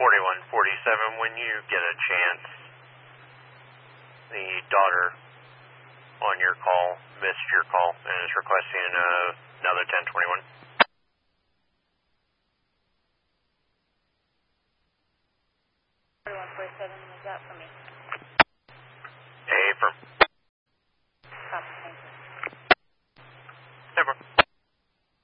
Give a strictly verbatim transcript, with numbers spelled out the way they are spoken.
forty-one forty-seven, when you get a chance, the daughter on your call missed your call and is requesting uh, another ten twenty-one. forty-one forty-seven, is that for me?